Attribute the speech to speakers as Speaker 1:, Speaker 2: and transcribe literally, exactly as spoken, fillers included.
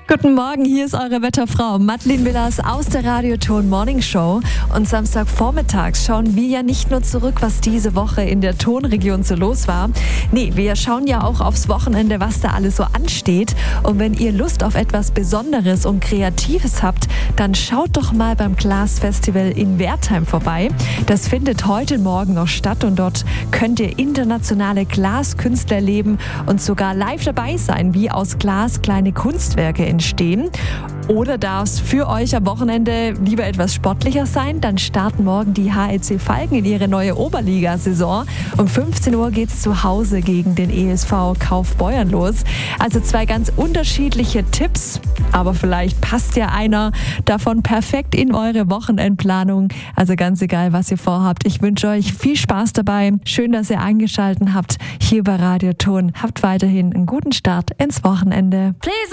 Speaker 1: Guten Morgen, hier ist eure Wetterfrau Madeleine Willers aus der Radioton Morning Show. Und Samstagvormittags schauen wir ja nicht nur zurück, was diese Woche in der Tonregion so los war. Nee, wir schauen ja auch aufs Wochenende, was da alles so ansteht. Und wenn ihr Lust auf etwas Besonderes und Kreatives habt, dann schaut doch mal beim Glasfestival in Wertheim vorbei. Das findet heute und morgen noch statt und dort könnt ihr internationale Glaskünstler erleben und sogar live dabei sein, wie aus Glas kleine Kunstwerke entstehen. Oder darf es für euch am Wochenende lieber etwas sportlicher sein? Dann starten morgen die H L C Falken in ihre neue Oberligasaison. Um fünfzehn Uhr geht es zu Hause gegen den E S V Kaufbeuern los. Also zwei ganz unterschiedliche Tipps, aber vielleicht passt ja einer davon perfekt in eure Wochenendplanung. Also ganz egal, was ihr vorhabt. Ich wünsche euch viel Spaß dabei. Schön, dass ihr eingeschaltet habt hier bei Radioton. Habt weiterhin einen guten Start ins Wochenende. Please.